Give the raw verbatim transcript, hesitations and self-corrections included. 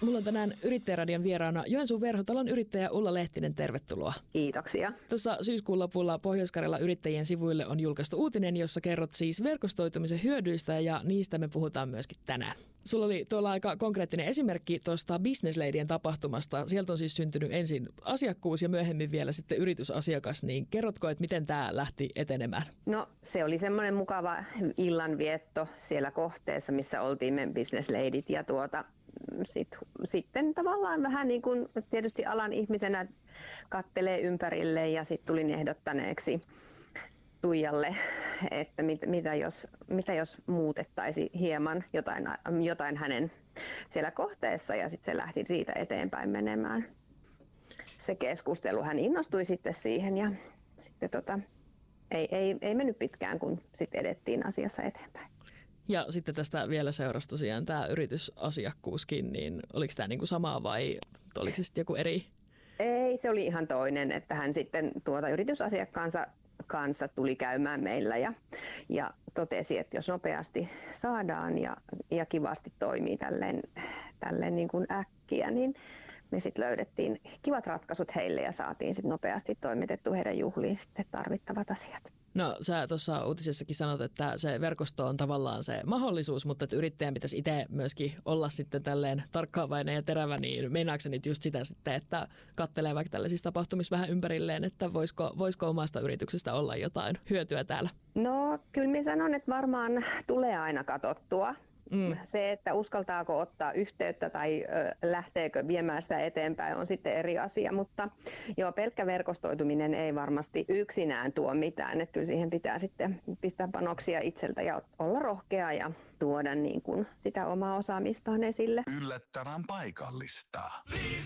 Mulla on tänään Yrittäjäradion vieraana Joensuun Verhotalon yrittäjä Ulla Lehtinen, tervetuloa. Kiitoksia. Tuossa syyskuun lopulla Pohjois-Karjalan yrittäjien sivuille on julkaistu uutinen, jossa kerrot siis verkostoitumisen hyödyistä ja niistä me puhutaan myöskin tänään. Sulla oli tuolla aika konkreettinen esimerkki tuosta Business Ladyjen tapahtumasta. Sieltä on siis syntynyt ensin asiakkuus ja myöhemmin vielä sitten yritysasiakas, niin kerrotko, että miten tämä lähti etenemään? No se oli semmoinen mukava illanvietto siellä kohteessa, missä oltiin me Business Ladyt ja tuota, sit, sitten tavallaan vähän niin kuin tietysti alan ihmisenä kattelee ympärille ja sitten tulin ehdottaneeksi Tuijalle, että mit, mitä, jos, mitä jos muutettaisiin hieman jotain, jotain hänen siellä kohteessa ja sitten se lähti siitä eteenpäin menemään. Se keskustelu, hän innostui sitten siihen ja sitten tota, ei, ei, ei mennyt pitkään, kun sitten edettiin asiassa eteenpäin. Ja sitten tästä vielä seurasi tosiaan tämä yritysasiakkuuskin, niin oliko tämä niinku samaa vai oliko se sitten joku eri? Ei, se oli ihan toinen, että hän sitten tuota yritysasiakkaansa kanssa tuli käymään meillä ja, ja totesi, että jos nopeasti saadaan ja, ja kivasti toimii tälleen, tälleen niin kuin äkkiä, niin me sitten löydettiin kivat ratkaisut heille ja saatiin sitten nopeasti toimitettu heidän juhliin sitten tarvittavat asiat. No sä tuossa uutisessakin sanot, että se verkosto on tavallaan se mahdollisuus, mutta että yrittäjän pitäisi itse myöskin olla sitten tälleen tarkkaavainen ja terävä, niin meinaatko sä nyt just sitä sitten, että kattelee vaikka tällaisissa tapahtumissa vähän ympärilleen, että voisiko, voisiko omasta yrityksestä olla jotain hyötyä täällä? No kyllä minä sanon, että varmaan tulee aina katsottua. Mm. Se, että uskaltaako ottaa yhteyttä tai ö, lähteekö viemään sitä eteenpäin on sitten eri asia, mutta joo, pelkkä verkostoituminen ei varmasti yksinään tuo mitään, että kyllä siihen pitää sitten pistää panoksia itseltä ja olla rohkea ja tuoda niin kuin sitä omaa osaamistaan esille. Yllättävän paikallista.